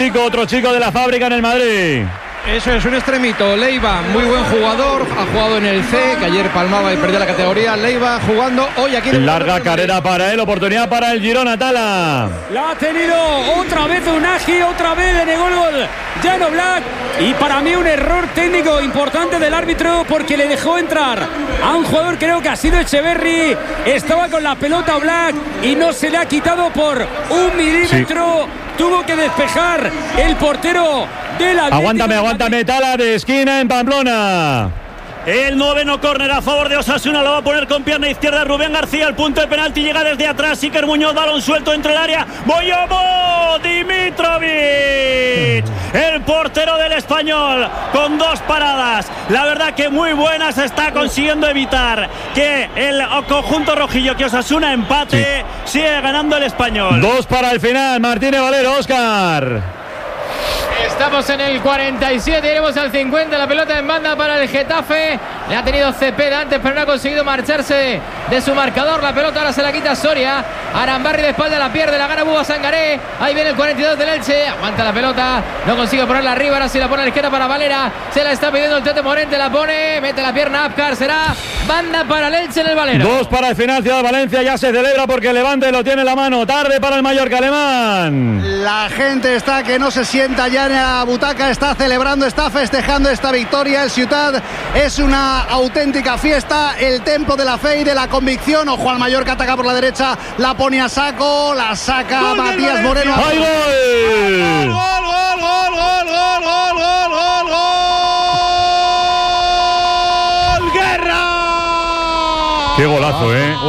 Otro chico de la fábrica en el Madrid. Eso es un extremito. Leiva, muy buen jugador, ha jugado en el C, que ayer palmaba y perdió la categoría. Leiva jugando hoy aquí. Larga carrera para él, oportunidad para el Girona, Tala. La ha tenido otra vez Unagi, otra vez le negó el gol Jan Oblak. Y para mí un error técnico importante del árbitro, porque le dejó entrar a un jugador, creo que ha sido Echeverri. Estaba con la pelota Oblak y no se le ha quitado por 1 milímetro. Sí. Tuvo que despejar el portero del Atlético. Aguántame, Tala, de esquina en Pamplona. El 9º córner a favor de Osasuna, lo va a poner con pierna izquierda Rubén García. El punto de penalti llega desde atrás. Iker Muñoz, balón suelto entre el área. Boyomo Dimitrovic, el portero del Español, con 2 paradas. La verdad que muy buenas, está consiguiendo evitar que el conjunto rojillo, que Osasuna empate. Sí. Sigue ganando el Español. 2 para el final. Martínez Valero, Óscar. Estamos en el 47, iremos al 50. La pelota en banda para el Getafe. Le ha tenido Cepeda antes, pero no ha conseguido marcharse de su marcador. La pelota ahora se la quita Soria. Arambarri de espalda la pierde, la gana Buba Sangaré. Ahí viene el 42 del Elche. Aguanta la pelota, no consigue ponerla arriba. Ahora sí la pone a la izquierda para Valera. Se la está pidiendo el Tete Morente, la pone, mete la pierna Apcar. Será banda para el Elche en el Valero. 2 para el final. Ciudad de Valencia ya se celebra porque el Levante lo tiene en la mano. Tarde para el Mallorca alemán. La gente está que no se sienta ya en la butaca, está celebrando, está festejando esta victoria. El Ciutat es una auténtica fiesta. El tempo de la fe y de la convicción. Ojo al Mallorca, ataca por la derecha, la pone a saco, la saca gol Matías Moreno. ¡Ay, gol! ¡Gol! ¡Guerra! ¡Qué golazo,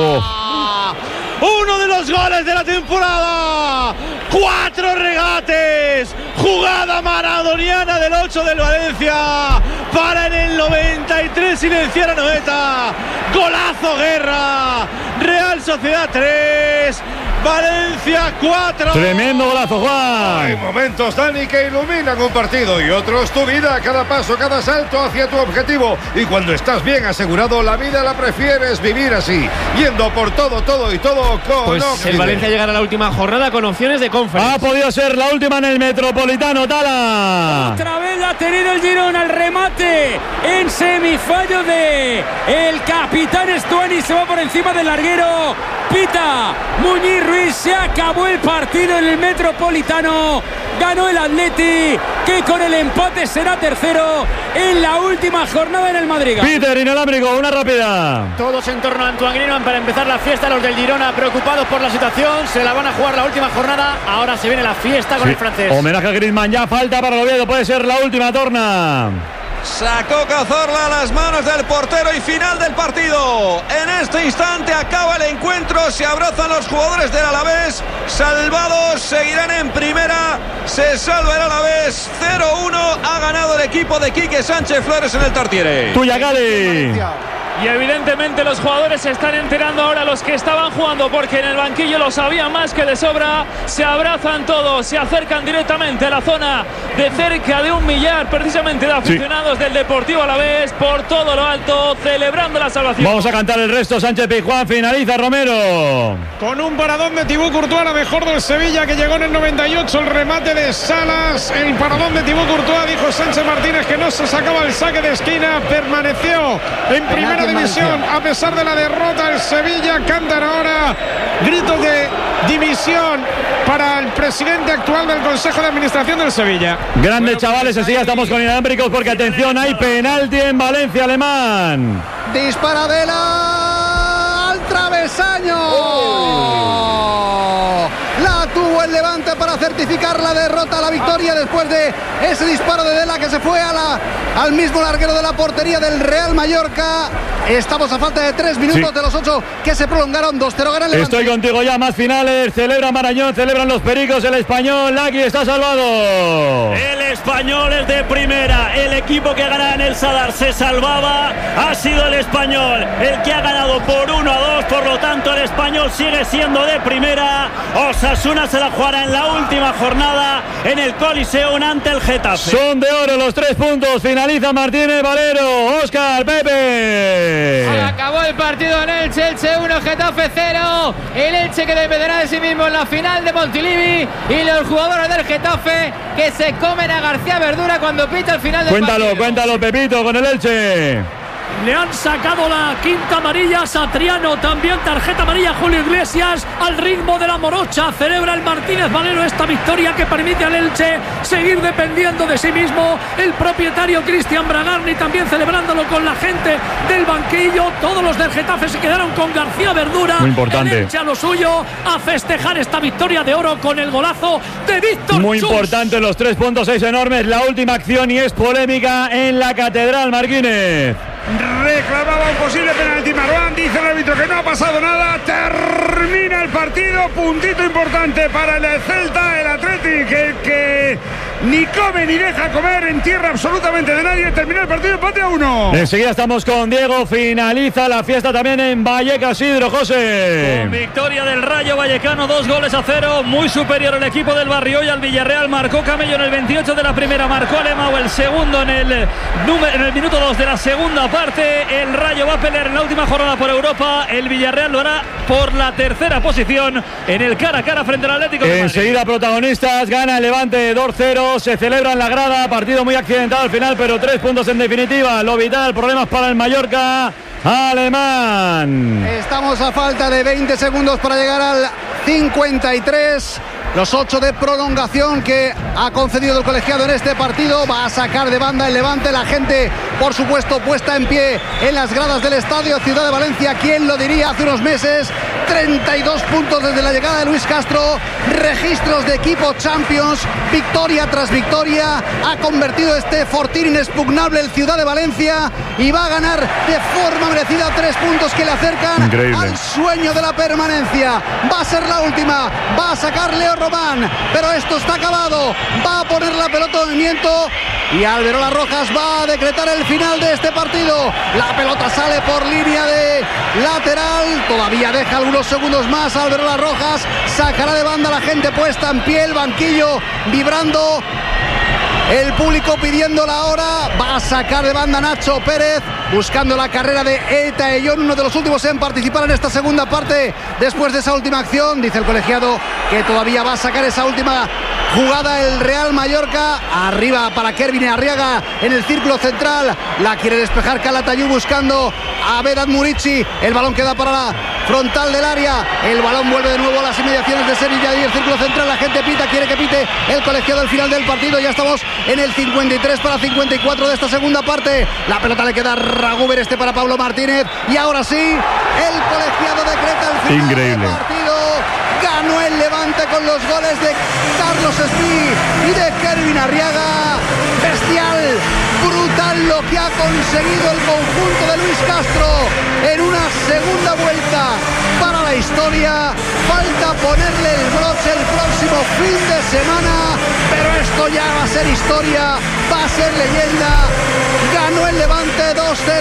Uno de los goles de la temporada. 4 regates. Jugada maradoniana del 8 del Valencia para en el 93 silenciar a Noeta. Golazo Guerra. Real Sociedad 3, Valencia 4. Tremendo golazo, Juan. Hay momentos, Dani, que iluminan un partido y otros tu vida. Cada paso, cada salto hacia tu objetivo. Y cuando estás bien asegurado, la vida la prefieres vivir así, yendo por todo y todo con pues Oxide. El Valencia llegará a la última jornada con opciones de Conference. Ha podido ser la última en el Metropolitano, Tala. Otra vez la ha tenido el Girona, el remate en semifallo de el capitán Estuani. Se va por encima del larguero. Pita Muñiz Ruiz. Se acabó el partido en el Metropolitano. Ganó el Atleti, que con el empate será tercero en la última jornada en el Madrid. Peter, inalámbrico, una rápida. Todos en torno a Antoine Griezmann para empezar la fiesta. Los del Girona preocupados por la situación. Se la van a jugar la última jornada. Ahora se viene la fiesta con el francés. Homenaje a Griezmann, ya falta para el Oviedo. Puede ser la última torna. Sacó Cazorla a las manos del portero y final del partido. En este instante acaba el encuentro. Se abrazan los jugadores del Alavés. Salvados, seguirán en primera. Se salva el Alavés. 0-1. Ha ganado el equipo de Quique Sánchez Flores en el Tartiere. Tuya, Gali. Y evidentemente los jugadores se están enterando ahora, los que estaban jugando, porque en el banquillo lo sabían más que de sobra. Se abrazan todos, se acercan directamente a la zona de cerca de 1 millar precisamente de aficionados del Deportivo Alavés, por todo lo alto, celebrando la salvación. Vamos a cantar el resto. Sánchez Pizjuán, finaliza Romero. Con un paradón de Thibaut Courtois, la mejor del Sevilla, que llegó en el 98, el remate de Salas, el paradón de Thibaut Courtois. Dijo Sánchez Martínez que no se sacaba el saque de esquina, permaneció en primera división a pesar de la derrota. El Sevilla cantan ahora gritos de dimisión para el presidente actual del Consejo de Administración del Sevilla. Grandes chavales, enseguida estamos con inalámbricos porque atención, hay penalti en Valencia, alemán. Dispara Vela al travesaño. La tuvo el Levante para certificar la derrota, la victoria, después de ese disparo de Vela que se fue al mismo larguero de la portería del Real Mallorca. Estamos a falta de 3 minutos de los 8 que se prolongaron. 2-0 gana el Levante. Estoy contigo ya, más finales. Celebra Marañón, celebran los Pericos, el Español. Aquí está salvado. El Español es de primera. El equipo que ganaba en el Sadar se salvaba. Ha sido el Español el que ha ganado por 1-2. Por lo tanto, el Español sigue siendo de primera. Osasuna se la jugará en la última última jornada en el Coliseum ante el Getafe. Son de oro los 3 puntos. Finaliza Martínez Valero. Óscar Pepe. Acabó el partido en Elche. Elche 1, Getafe 0. El Elche que dependerá de sí mismo en la final de Montilivi. Y los jugadores del Getafe que se comen a García Verdura cuando pita el final del partido. Cuéntalo, Pepito, con el Elche. Le han sacado la quinta amarilla a Satriano, también tarjeta amarilla a Julio Iglesias. Al ritmo de la morocha celebra el Martínez Valero esta victoria que permite al Elche seguir dependiendo de sí mismo. El propietario Cristian Bragarni también celebrándolo con la gente del banquillo. Todos los del Getafe se quedaron con García Verdura. Muy importante. El Elche a lo suyo, a festejar esta victoria de oro con el golazo de Víctor Muy Chus. importante, los 3 puntos, 6 enormes. La última acción y es polémica en la Catedral, Marquínez. Reclamaba un posible penalti Marwan, dice el árbitro que no ha pasado nada. Termina el partido, puntito importante para el Celta, el Athletic, que ni come ni deja comer en tierra absolutamente de nadie. Termina el partido, empate a 1. Enseguida estamos con Diego, finaliza la fiesta también en Vallecas, Isidro, José. Con victoria del Rayo Vallecano, 2-0, muy superior el equipo del Barrio y al Villarreal. Marcó Camello en el 28 de la primera, marcó Alemão el segundo en el minuto 2 de la segunda parte. El Rayo va a pelear en la última jornada por Europa. El Villarreal lo hará por la tercera posición en el cara a cara frente al Atlético de Madrid. Enseguida protagonistas, gana el Levante 2-0, se celebra en la grada, partido muy accidentado al final, pero 3 puntos en definitiva. Lo vital, problemas para el Mallorca alemán. Estamos a falta de 20 segundos para llegar al 53. Los 8 de prolongación que ha concedido el colegiado en este partido. Va a sacar de banda el Levante. La gente, por supuesto, puesta en pie en las gradas del estadio Ciudad de Valencia. ¿Quién lo diría hace unos meses? 32 puntos desde la llegada de Luis Castro. Registros de equipo Champions. Victoria tras victoria. Ha convertido este fortín inexpugnable el Ciudad de Valencia. Y va a ganar de forma merecida 3 puntos que le acercan al sueño de la permanencia. Va a ser la última. Va a sacar Leo Román, pero esto está acabado. Va a poner la pelota en movimiento y Alberola Rojas va a decretar el final de este partido. La pelota sale por línea de lateral, todavía deja algunos segundos más. Alberola Rojas sacará de banda, la gente puesta en pie, el banquillo vibrando, el público pidiendo la hora. Va a sacar de banda Nacho Pérez, buscando la carrera de Eta Ellón, uno de los últimos en participar en esta segunda parte después de esa última acción. Dice el colegiado que todavía va a sacar esa última jugada el Real Mallorca. Arriba para Kervin Arriaga en el círculo central, la quiere despejar Calatayud buscando a Vedat Murici. El balón queda para la frontal del área, el balón vuelve de nuevo a las inmediaciones de Sevilla y el círculo central. La gente pita, quiere que pite el colegiado al final del partido. Ya estamos en el 53 para 54 de esta segunda parte. La pelota le queda a Raguber, este para Pablo Martínez, y ahora sí el colegiado decreta el final del partido. Ganó el Levante con los goles de Carlos Espí y de Kervin Arriaga. Bestial, brutal lo que ha conseguido el conjunto de Luis Castro en una segunda vuelta para la historia. Falta ponerle el broche el próximo fin de semana, pero esto ya va a ser historia, va a ser leyenda. Ganó el Levante 2-0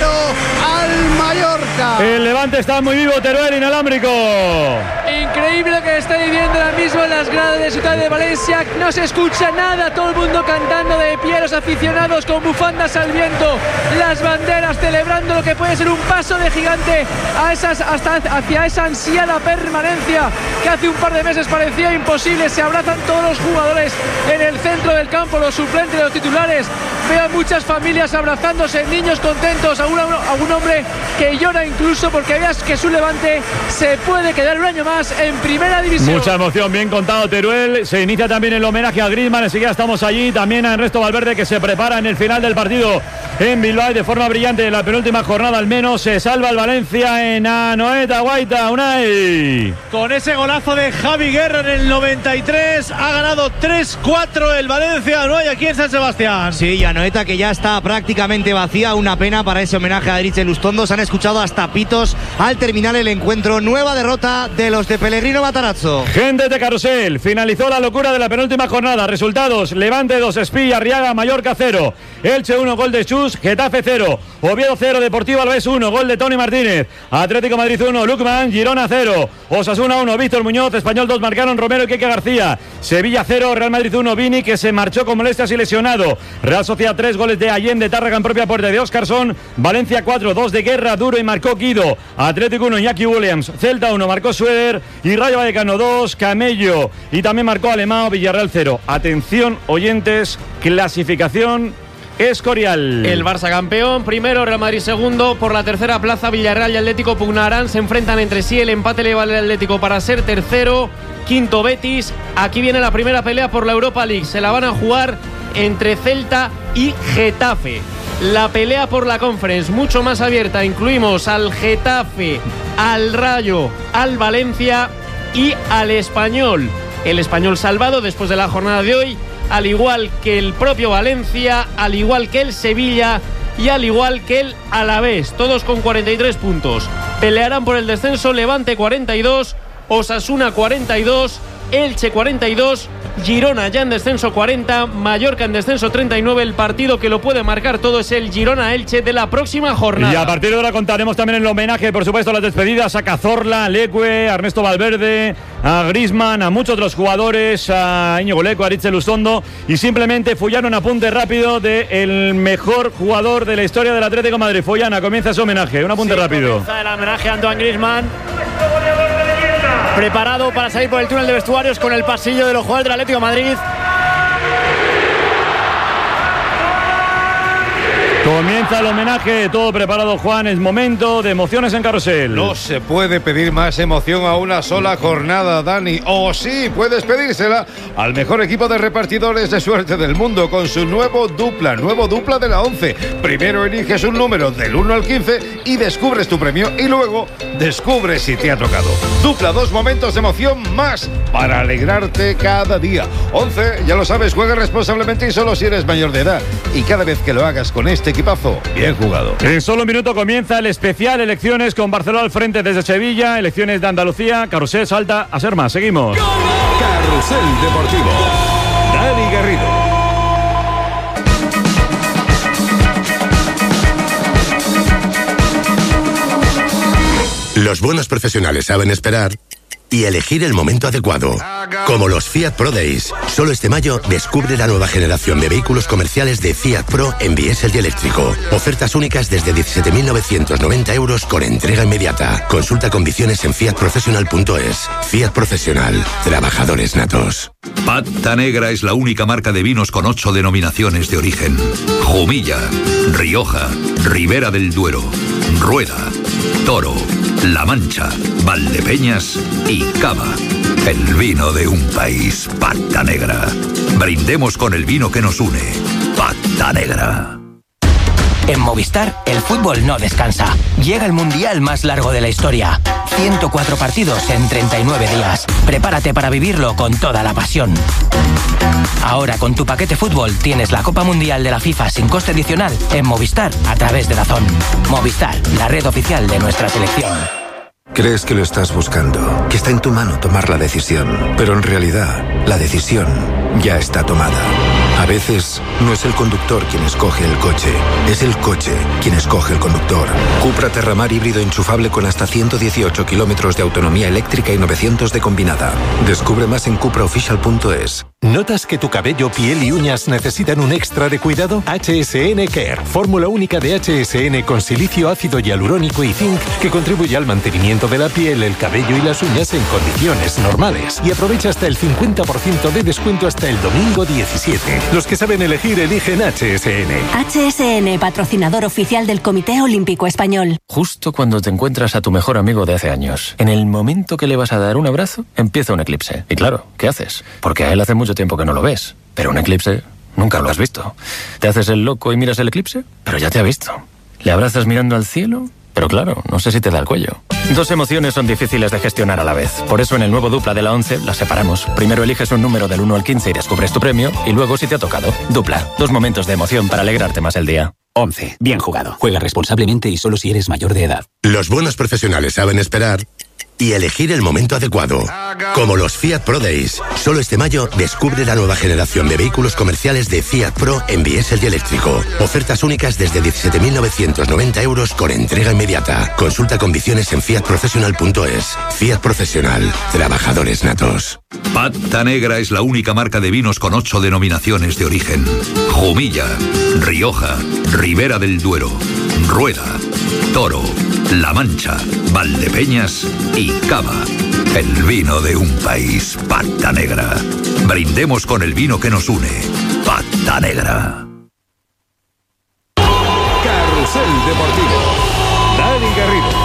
al Mallorca. El Levante está muy vivo, Teruel, inalámbrico. Increíble lo que está viviendo ahora mismo en las gradas de Ciudad de Valencia. No se escucha nada, todo el mundo cantando de pie, los aficionados con bufandas al viento, las banderas celebrando lo que puede ser un paso de gigante hacia esa ansiada permanencia que hace un par de meses parecía imposible. Se abrazan todos los jugadores en el centro del campo, los suplentes, los titulares. Veo muchas familias abrazándose, niños contentos, algún hombre que llora incluso porque veas que su Levante se puede quedar un año más en primera división. Mucha emoción, bien contado, Teruel. Se inicia también el homenaje a Griezmann, enseguida estamos allí, también a Ernesto Valverde, que se prepara en el final del partido en Bilbao de forma brillante. En la penúltima jornada al menos se salva el Valencia en Anoeta Guaita. Unai, con ese golazo de Javi Guerra en el 93 ha ganado 3-4 el Valencia. No hay aquí en San Sebastián. Sí, y Anoeta que ya está prácticamente vacía. Una pena para ese homenaje a Dritze Lustondo. Se han escuchado hasta pitos al terminar el encuentro. Nueva derrota de los de Pellegrino Matarazzo. Gente de Carrusel, finalizó la locura de la penúltima jornada. Resultados: Levante 2, Espí, Arriaga, Mallorca 0, Elche 1, gol de Chus. menos. Getafe 0, Oviedo 0, Deportivo Alavés 1, gol de Toni Martínez. Atlético Madrid 1, Lukman, Girona 0, Osasuna 1, Víctor Muñoz, Español 2, marcaron Romero y Keke García. Sevilla 0, Real Madrid 1, Vini, que se marchó con molestias y lesionado. Real Sociedad 3, goles de Allende, Tárrega en propia puerta de Óscarson. Valencia 4, 2 de Guerra, Duro y marcó Guido. Atlético 1, Iñaki Williams. Celta 1, marcó Sueder. Y Rayo Vallecano 2, Camello. Y también marcó Alemão, Villarreal 0. Atención, oyentes, clasificación Escorial. El Barça campeón, primero, Real Madrid segundo. Por la tercera plaza, Villarreal y Atlético pugnarán, se enfrentan entre sí. El empate le vale al Atlético para ser tercero. Quinto, Betis. Aquí viene la primera pelea por la Europa League. Se la van a jugar entre Celta y Getafe. La pelea por la Conference, mucho más abierta. Incluimos al Getafe, al Rayo, al Valencia y al Español. El Español salvado después de la jornada de hoy, al igual que el propio Valencia, al igual que el Sevilla y al igual que el Alavés, todos con 43 puntos. Pelearán por el descenso Levante 42, Osasuna 42, Elche 42, Girona ya en descenso 40, Mallorca en descenso 39. El partido que lo puede marcar todo es el Girona-Elche de la próxima jornada. Y a partir de ahora contaremos también el homenaje, por supuesto, a las despedidas a Cazorla, a Leque, a Ernesto Valverde, a Griezmann, a muchos otros jugadores, a Íñigo Leco, a Aritz Lustondo. Y simplemente Fullana, un apunte rápido del mejor jugador de la historia del Atlético de Madrid. Fullana, comienza su homenaje, un apunte rápido. Comienza el homenaje a Antoine Griezmann, preparado para salir por el túnel de vestuarios con el pasillo de los jugadores del Atlético de Madrid. Comienza el homenaje, todo preparado, Juan, es momento de emociones en Carrusel. No se puede pedir más emoción a una sola jornada, Dani. O sí, puedes pedírsela al mejor equipo de repartidores de suerte del mundo con su nuevo dupla de la 11. Primero eliges un número del 1 al 15 y descubres tu premio y luego descubres si te ha tocado. Dupla, 2 momentos de emoción más para alegrarte cada día. 11, ya lo sabes, juega responsablemente y solo si eres mayor de edad. Y cada vez que lo hagas con este equipazo, bien jugado. En solo un minuto comienza el especial Elecciones con Barcelona al frente desde Sevilla. Elecciones de Andalucía. Carrusel salta a ser más. Seguimos. Carrusel Deportivo. Dani Garrido. Los buenos profesionales saben esperar y elegir el momento adecuado. Como los Fiat Pro Days. Solo este mayo descubre la nueva generación de vehículos comerciales de Fiat Pro en diésel y eléctrico. Ofertas únicas desde 17.990 euros con entrega inmediata. Consulta condiciones en fiatprofessional.es. Fiat Profesional. Trabajadores natos. Pata Negra es la única marca de vinos con 8 denominaciones de origen. Jumilla, Rioja, Ribera del Duero, Rueda, Toro, La Mancha, Valdepeñas y Cava. El vino de un país. Pata Negra. Brindemos con el vino que nos une. Pata Negra. En Movistar, el fútbol no descansa. Llega el mundial más largo de la historia. 104 partidos en 39 días. Prepárate para vivirlo con toda la pasión. Ahora, con tu paquete fútbol, tienes la Copa Mundial de la FIFA sin coste adicional en Movistar a través de DAZN. Movistar, la red oficial de nuestra selección. Crees que lo estás buscando, que está en tu mano tomar la decisión, pero en realidad, la decisión ya está tomada. A veces, no es el conductor quien escoge el coche, es el coche quien escoge el conductor. Cupra Terramar híbrido enchufable con hasta 118 kilómetros de autonomía eléctrica y 900 de combinada. Descubre más en cupraofficial.es. ¿Notas que tu cabello, piel y uñas necesitan un extra de cuidado? HSN Care, fórmula única de HSN con silicio, ácido hialurónico y zinc que contribuye al mantenimiento de la piel, el cabello y las uñas en condiciones normales. Y aprovecha hasta el 50% de descuento hasta el domingo 17. Los que saben elegir eligen HSN. HSN, patrocinador oficial del Comité Olímpico Español. Justo cuando te encuentras a tu mejor amigo de hace años, en el momento que le vas a dar un abrazo, empieza un eclipse. Y claro, ¿qué haces? Porque a él hace mucho tiempo que no lo ves. Pero un eclipse nunca lo has visto. ¿Te haces el loco y miras el eclipse? Pero ya te ha visto. ¿Le abrazas mirando al cielo? Pero claro, no sé si te da el cuello. Dos emociones son difíciles de gestionar a la vez. Por eso en el nuevo dupla de la 11 las separamos. Primero eliges un número del 1 al 15 y descubres tu premio. Y luego si te ha tocado. Dupla. 2 momentos de emoción para alegrarte más el día. 11. Bien jugado. Juega responsablemente y solo si eres mayor de edad. Los buenos profesionales saben esperar y elegir el momento adecuado. Como los Fiat Pro Days. Solo este mayo descubre la nueva generación de vehículos comerciales de Fiat Pro en diésel y eléctrico. Ofertas únicas desde 17.990 euros con entrega inmediata. Consulta condiciones en fiatprofessional.es. Fiat Profesional. Trabajadores natos. Pata Negra es la única marca de vinos con 8 denominaciones de origen. Jumilla, Rioja, Ribera del Duero, Rueda, Toro, La Mancha, Valdepeñas y Cava. El vino de un país. Pata Negra. Brindemos con el vino que nos une. Pata Negra. Carrusel Deportivo. Dani Garrido.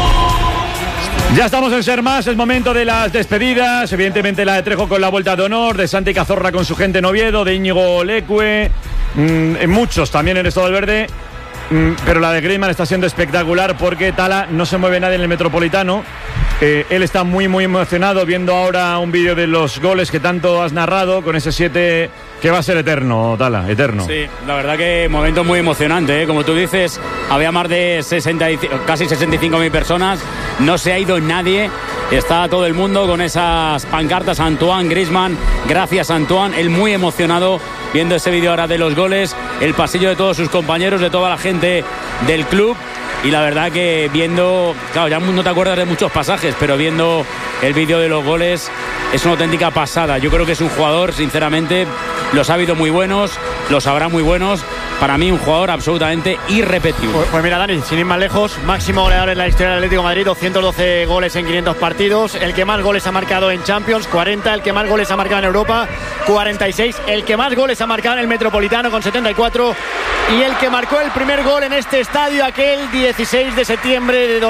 Ya estamos en Ser Más, es momento de las despedidas. Evidentemente la de Trejo con la vuelta de honor, de Santi Cazorla con su gente en Oviedo, de Íñigo Leque, muchos también en Resto Valverde. Pero la de Griezmann está siendo espectacular porque Tala no se mueve nadie en el Metropolitano. Él está muy emocionado viendo ahora un vídeo de los goles que tanto has narrado con ese 7 que va a ser eterno, Tala, eterno. Sí, la verdad que momento muy emocionante, ¿eh? Como tú dices, había más de casi 65.000 personas, no se ha ido nadie, está todo el mundo con esas pancartas. Antoine Griezmann, gracias Antoine, él muy emocionado viendo ese vídeo ahora de los goles, el pasillo de todos sus compañeros, de toda la gente del club. Y la verdad que viendo, claro, ya no te acuerdas de muchos pasajes, pero viendo el vídeo de los goles es una auténtica pasada. Yo creo que es un jugador, sinceramente, los ha habido muy buenos, los habrá muy buenos. Para mí un jugador absolutamente irrepetible. Pues mira, Dani, sin ir más lejos, máximo goleador en la historia del Atlético de Madrid, 212 goles en 500 partidos, el que más goles ha marcado en Champions, 40, el que más goles ha marcado en Europa, 46, el que más goles ha marcado en el Metropolitano con 74 y el que marcó el primer gol en este estadio aquel 16 de septiembre de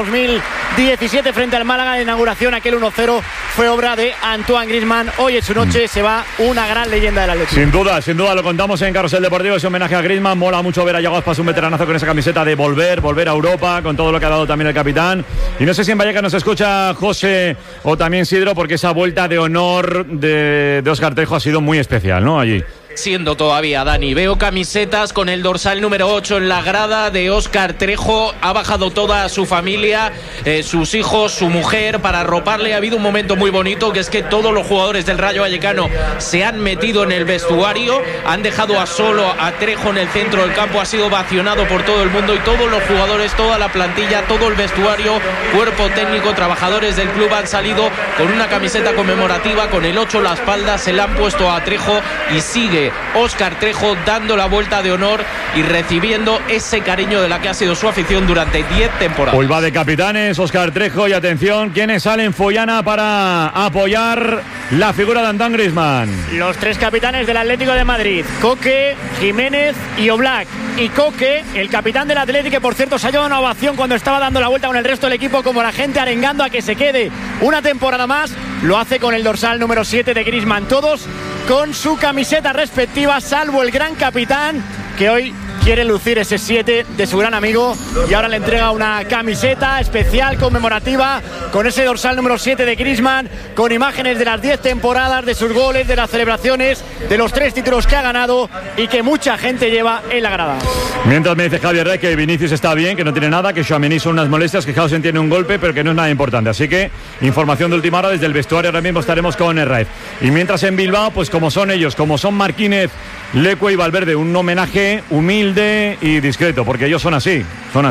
2017 frente al Málaga, de inauguración, aquel 1-0 fue obra de Antoine Griezmann. Hoy en su noche se va una gran leyenda del Atlético. Sin duda, lo contamos en Carrusel Deportivo, ese homenaje a Griezmann. Mola mucho ver a Yago Aspas, un veteranazo con esa camiseta de volver a Europa, con todo lo que ha dado también el capitán. Y no sé si en Vallecas nos escucha José o también Sidro, porque esa vuelta de honor de Óscar Trejo ha sido muy especial, ¿no? Allí. Siendo todavía, Dani. Veo camisetas con el dorsal número 8 en la grada de Óscar Trejo. Ha bajado toda su familia, sus hijos, su mujer, para arroparle. Ha habido un momento muy bonito, que es que todos los jugadores del Rayo Vallecano se han metido en el vestuario, han dejado a solo a Trejo en el centro del campo, ha sido ovacionado por todo el mundo y todos los jugadores, toda la plantilla, todo el vestuario, cuerpo técnico, trabajadores del club han salido con una camiseta conmemorativa con el 8 en la espalda, se la han puesto a Trejo y sigue Óscar Trejo dando la vuelta de honor y recibiendo ese cariño de la que ha sido su afición durante 10 temporadas. Hoy va de capitanes Óscar Trejo y atención, ¿quiénes salen Follana para apoyar la figura de Antoine Griezmann? Los tres capitanes del Atlético de Madrid, Coque, Jiménez y Oblak. Y Coque, el capitán del Atlético, que por cierto se ha llevado una ovación cuando estaba dando la vuelta con el resto del equipo, como la gente arengando a que se quede una temporada más, lo hace con el dorsal número 7 de Griezmann. Todos con su camiseta respectiva, salvo el gran capitán, que hoy quiere lucir ese 7 de su gran amigo y ahora le entrega una camiseta especial conmemorativa con ese dorsal número 7 de Griezmann, con imágenes de las 10 temporadas, de sus goles, de las celebraciones, de los 3 títulos que ha ganado y que mucha gente lleva en la grada. Mientras me dice Javier Rey que Vinicius está bien, que no tiene nada, que Tchouaméni son unas molestias, que Hausen tiene un golpe, pero que no es nada importante. Así que información de última hora desde el vestuario. Ahora mismo estaremos con el Raif. Y mientras en Bilbao, pues como son ellos, como son Marquínez, Leque y Valverde, un homenaje humilde y discreto, porque ellos son así,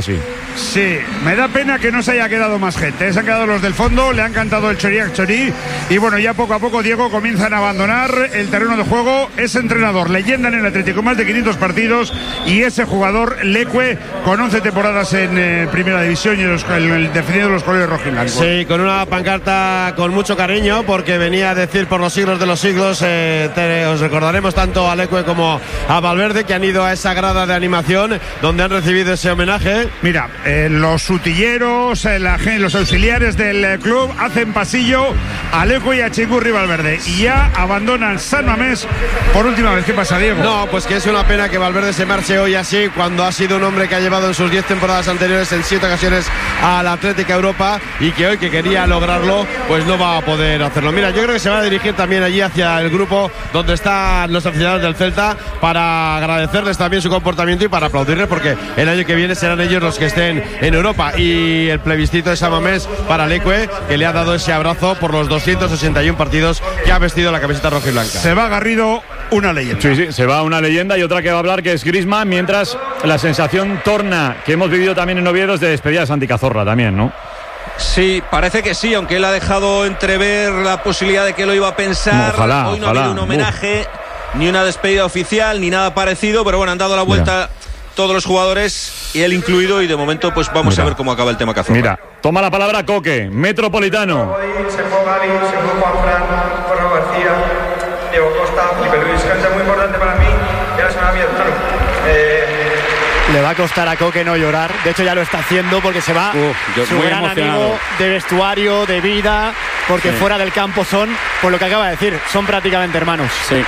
Sí, me da pena que no se haya quedado más gente. Se han quedado los del fondo, le han cantado el Choriac Chorí. Y bueno, ya poco a poco, Diego, comienzan a abandonar el terreno de juego. Es entrenador, leyenda en el Atlético, más de 500 partidos. Y ese jugador, Leque, con 11 temporadas en Primera División y defendiendo los colores rojiblancos. Sí, con una pancarta con mucho cariño, porque venía a decir por los siglos de los siglos. Os recordaremos tanto a Leque como a Valverde, que han ido a esa grada de animación donde han recibido ese homenaje. Mira, los utilleros, los auxiliares del club hacen pasillo a Leque y a Chingurri Valverde y ya abandonan San Mamés por última vez. ¿Qué pasa, Diego? No, pues que es una pena que Valverde se marche hoy así, cuando ha sido un hombre que ha llevado en sus 10 temporadas anteriores en 7 ocasiones a la Atlética Europa, y que hoy, que quería lograrlo, pues no va a poder hacerlo. Mira, yo creo que se va a dirigir también allí hacia el grupo donde están los aficionados del Celta, falta para agradecerles también su comportamiento y para aplaudirles, porque el año que viene serán ellos los que estén en Europa. Y el plebiscito de San Mamés para Leque, que le ha dado ese abrazo por los 281 partidos que ha vestido la camiseta roja y blanca. Se va Garrido, una leyenda. Sí, se va una leyenda, y otra que va a hablar, que es Griezmann, mientras la sensación torna, que hemos vivido también en Oviedo, es de despedida de Santi Cazorla también, ¿no? Sí, parece que sí, aunque él ha dejado entrever la posibilidad de que lo iba a pensar. Ojalá, hoy no ha habido un homenaje, ni una despedida oficial, ni nada parecido, pero bueno, han dado la vuelta todos los jugadores, y él incluido, y de momento pues vamos a ver cómo acaba el tema Cazorla. Mira, toma la palabra Coque, Metropolitano. Se fue Gali, se fue Juanfran, Borja García, Diego Costa, Felipe Luis, gente muy importante para mí, y ahora se me ha abierto. Le va a costar a Coque no llorar. De hecho ya lo está haciendo, porque se va su gran amigo de vestuario, de vida, porque fuera del campo son, por lo que acaba de decir, son prácticamente hermanos. Sí.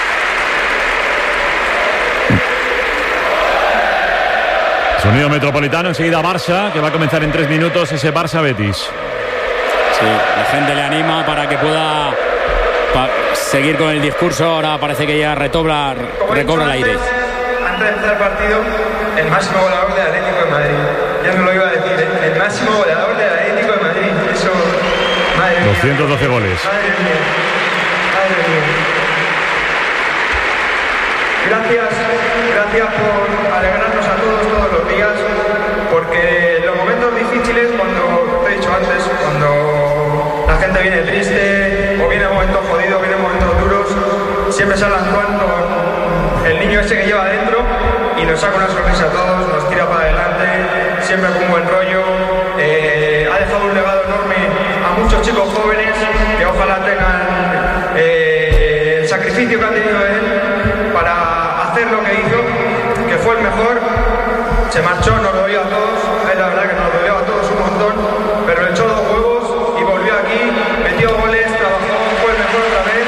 Sonido Metropolitano, enseguida Barça, que va a comenzar en 3 minutos ese Barça-Betis. Sí, la gente le anima para que pueda seguir con el discurso. Ahora parece que ya recobra el aire. Antes de empezar el partido, el máximo goleador del Atlético de Madrid. Ya me lo iba a decir, el máximo goleador del Atlético de Madrid. Eso, madre mía. 212 goles. Madre mía. Madre mía. Gracias por alegrarnos a todos los días, porque en los momentos difíciles, cuando te he dicho antes, cuando la gente viene triste o viene momentos jodidos, viene momentos duros, siempre sale Antoine con el niño ese que lleva dentro y nos saca una sonrisa a todos, nos tira para adelante, siempre con buen rollo. Ha dejado un legado enorme a muchos chicos jóvenes que ojalá tengan el sacrificio que ha tenido él para hacer lo que hizo, que fue el mejor. Se marchó, nos lo dio a todos, es la verdad que nos lo dio a todos un montón, pero le echó 2 huevos y volvió aquí, metió goles, trabajó, fue el mejor otra vez.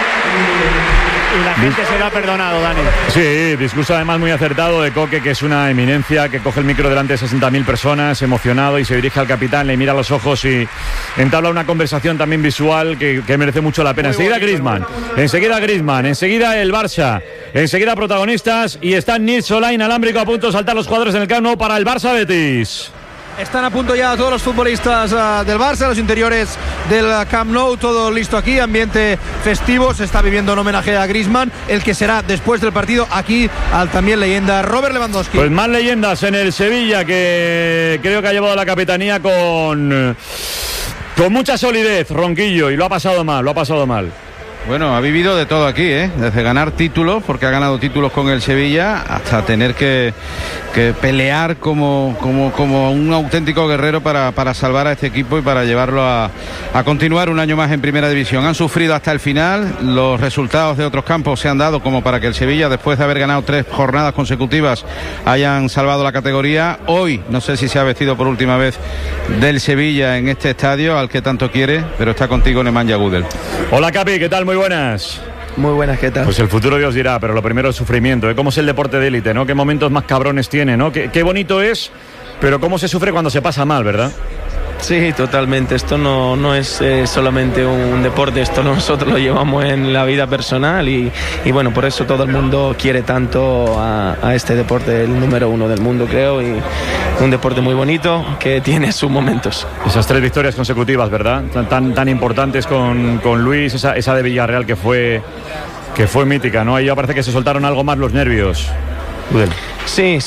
Y la gente se lo ha perdonado, Dani. Sí, discurso además muy acertado de Coque, que es una eminencia, que coge el micro delante de 60.000 personas, emocionado, y se dirige al capitán, le mira a los ojos y entabla una conversación también visual que merece mucho la pena. Enseguida Griezmann, enseguida el Barça, enseguida protagonistas, y está Nils Solá inalámbrico a punto de saltar los jugadores en el Camp Nou para el Barça-Betis. Están a punto ya todos los futbolistas del Barça, los interiores del Camp Nou, todo listo aquí, ambiente festivo, se está viviendo un homenaje a Griezmann, el que será después del partido aquí al también leyenda Robert Lewandowski. Pues más leyendas en el Sevilla, que creo que ha llevado la capitanía con mucha solidez, Ronquillo, y lo ha pasado mal. Bueno, ha vivido de todo aquí, desde ganar títulos, porque ha ganado títulos con el Sevilla, hasta tener que pelear como un auténtico guerrero para salvar a este equipo y para llevarlo a continuar un año más en Primera División. Han sufrido hasta el final, los resultados de otros campos se han dado como para que el Sevilla, después de haber ganado 3 jornadas consecutivas, hayan salvado la categoría. Hoy, no sé si se ha vestido por última vez del Sevilla en este estadio al que tanto quiere, pero está contigo Nemanja Gudel. Hola Capi, ¿qué tal? Muy buenas. Muy buenas, ¿qué tal? Pues el futuro Dios dirá, pero lo primero es sufrimiento, ¿Cómo es el deporte de élite, ¿no? Qué momentos más cabrones tiene, ¿no? Qué bonito es, pero cómo se sufre cuando se pasa mal, ¿verdad? Sí, totalmente. Esto no es solamente un deporte, esto nosotros lo llevamos en la vida personal y bueno, por eso todo el mundo quiere tanto a este deporte, el número 1 del mundo, creo, y un deporte muy bonito que tiene sus momentos. Esas 3 victorias consecutivas, ¿verdad? Tan importantes con Luis, esa de Villarreal que fue mítica, ¿no? Ahí ya parece que se soltaron algo más los nervios. Sí,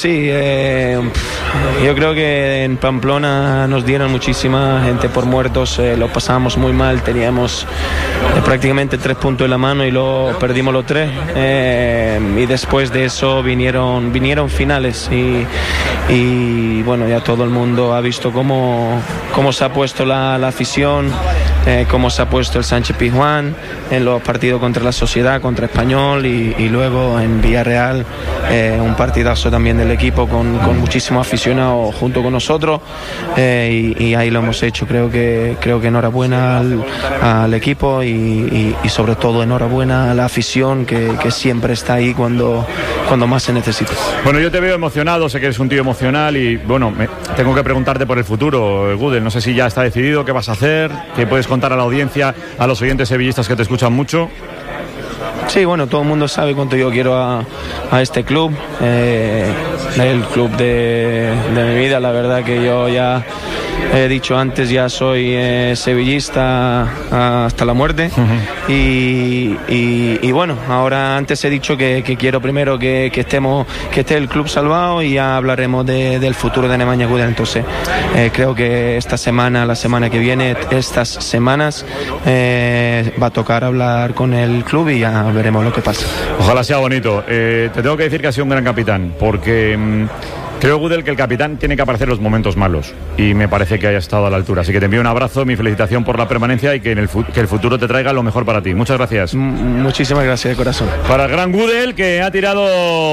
yo creo que en Pamplona nos dieron muchísima gente por muertos, lo pasábamos muy mal, teníamos prácticamente 3 puntos en la mano y lo perdimos los 3, y después de eso vinieron finales y bueno, ya todo el mundo ha visto cómo se ha puesto la afición, cómo se ha puesto el Sánchez Pizjuán en los partidos contra la Sociedad, contra Español y luego en Villarreal, un partidazo también del equipo con muchísimos aficionados junto con nosotros, y ahí lo hemos hecho. Creo que enhorabuena al equipo y sobre todo enhorabuena a la afición que siempre está ahí cuando más se necesita. Bueno, yo te veo emocionado, sé que eres un tío emocional y bueno, tengo que preguntarte por el futuro, Gudel. No sé si ya está decidido qué vas a hacer, qué puedes contar a la audiencia, a los oyentes sevillistas que te escuchan mucho. Sí, bueno, todo el mundo sabe cuánto yo quiero a este club, el club de mi vida. La verdad que yo ya he dicho antes, ya soy sevillista hasta la muerte. Y bueno, ahora antes he dicho que quiero primero que esté el club salvado y ya hablaremos del futuro de Nemanja Gudel. Entonces creo que esta semana, la semana que viene, estas semanas va a tocar hablar con el club y ya veremos lo que pasa. Ojalá sea bonito. Te tengo que decir que ha sido un gran capitán, porque creo, Gudel, que el capitán tiene que aparecer en los momentos malos y me parece que haya estado a la altura. Así que te envío un abrazo, mi felicitación por la permanencia y que el futuro te traiga lo mejor para ti. Muchas gracias. Muchísimas gracias de corazón. Para el gran Gudel, que ha tirado